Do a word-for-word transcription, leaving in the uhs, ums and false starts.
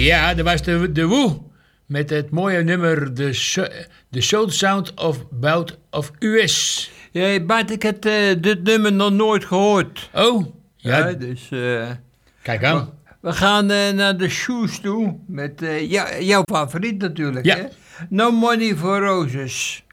Ja, dat was de, de Woe. Met het mooie nummer The, so- The Soul Sound of Bout of U S. Ja, Bart, ik heb uh, dit nummer nog nooit gehoord. Oh, ja. Ja, dus... Uh, Kijk aan. We gaan uh, naar de Shoes toe. Met uh, jou, jouw favoriet natuurlijk, Ja. hè? No Money for Roses.